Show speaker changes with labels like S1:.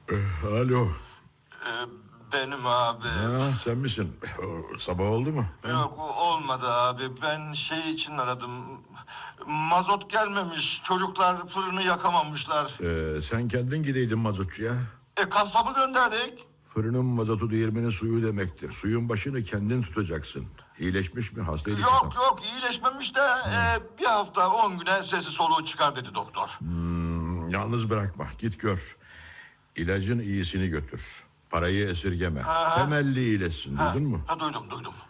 S1: Alo.
S2: Benim abi.
S1: Ha, sen misin? Sabah oldu mu?
S2: Yok olmadı abi. Ben şey için aradım. Mazot gelmemiş. Çocuklar fırını yakamamışlar.
S1: Sen kendin gideydin mazotçuya.
S2: Kasabı gönderdik.
S1: Fırının mazotu değirmenin suyu demektir. Suyun başını kendin tutacaksın. İyileşmiş mi? Hastaydı
S2: Yok iyileşmemiş de bir hafta 10 güne sesi soluğu çıkar dedi doktor.
S1: Yalnız bırakma. Git gör. İlacın iyisini götür. Parayı esirgeme. Temelli iyileşsin. Duydun mu?
S2: Duydum.